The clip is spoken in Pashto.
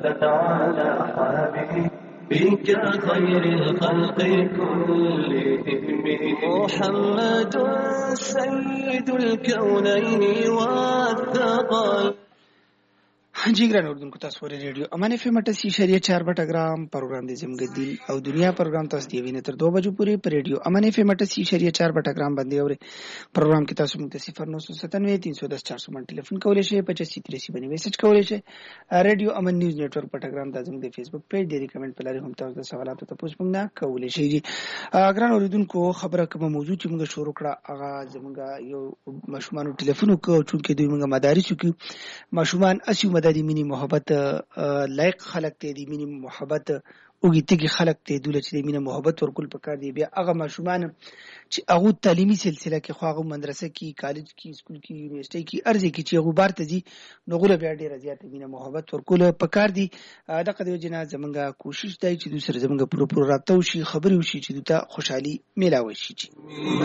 صلت على حبيبك خير الخلق كلهم محمد سيد الكونين والثقل. جی ګران اردوونکو، تاسو ورې ریډیو امان اف ام 88.4 پروګرام دی زموږ دین او دنیا پروګرام تاسو دی وینې تر 2 بجو پورې پر ریډیو امان اف ام 88.4 باندې اوري. پروګرام کې تاسو موږ ته 0997 310 400 باندې ټلیفون کولای شئ، 8583 باندې میسج کولای شئ. ریډیو امان نیوز نیټورک پټګرام د زموږ د فیسبوک پیج دی، کمنټ په لاري هم تاسو د سوالاتو ته پوښتنه نه کولای شئ. ګران اردوونکو، خبره کوم موضوع چې موږ شروع کړه هغه زموږ یو مشمانو ټلیفون وکړو، چې دوی موږ مدارس وکړو. مشمان اسیو د مینی محبت لایق خلق ته دی، مینی محبت اوږي تیږي خلق ته دوله چې د مینه محبت ورکول پکار دی. بیا هغه ماشومان چې هغه تعلیمي سلسله کې خو هغه مدرسه کې، کالج کې، سکول کې، یونیورسيټي کې، ارزي کې چې هغه بار ته دي نو غوله بیا ډیره زیاته مینه محبت ورکول پکار دی. دغه د وجنه زمونږه کوشش دی چې دوی سره زمونږه پوره راتاو شي، خبري وشي چې دوی ته خوشحالي میلاوي شي.